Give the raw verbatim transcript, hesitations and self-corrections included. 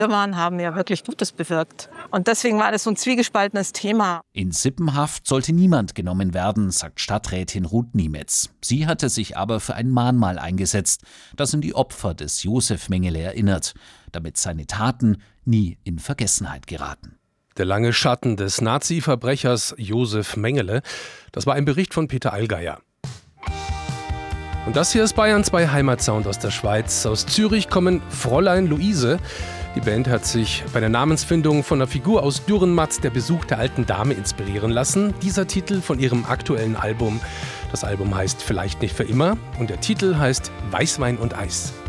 waren, haben ja wirklich Gutes bewirkt. Und deswegen war das so ein zwiegespaltenes Thema. In Sippenhaft sollte niemand genommen werden, sagt Stadträtin Ruth Niemetz. Sie hatte sich aber für ein Mahnmal eingesetzt, das an die Opfer des Josef Mengele erinnert, damit seine Taten nie in Vergessenheit geraten. Der lange Schatten des Nazi-Verbrechers Josef Mengele. Das war ein Bericht von Peter Allgeier. Und das hier ist Bayern zwei Heimatsound aus der Schweiz. Aus Zürich kommen Fräulein Luise. Die Band hat sich bei der Namensfindung von einer Figur aus Dürrenmatt, der Besuch der alten Dame, inspirieren lassen. Dieser Titel von ihrem aktuellen Album. Das Album heißt Vielleicht nicht für immer und der Titel heißt Weißwein und Eis.